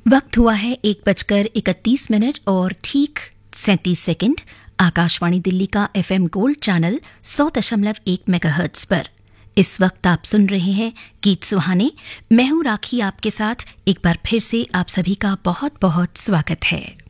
वक्त हुआ है 1:31 और ठीक 37 सेकंड। आकाशवाणी दिल्ली का FM गोल्ड चैनल 100.1 मेगाहर्ट्ज पर इस वक्त आप सुन रहे हैं गीत सुहाने। मैं हूं राखी, आपके साथ एक बार फिर से आप सभी का बहुत बहुत स्वागत है।